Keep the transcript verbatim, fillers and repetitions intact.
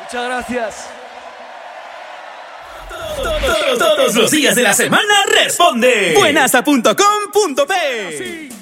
Muchas gracias. Todos los días de la semana responde. Buenasa punto com punto pe